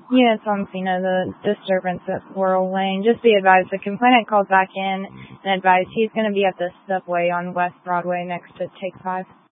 Yes, on Cena, the disturbance at Laurel Lane. Just be advised, the complainant called back in and advised he's going to be at the subway on West Broadway next to Take 5.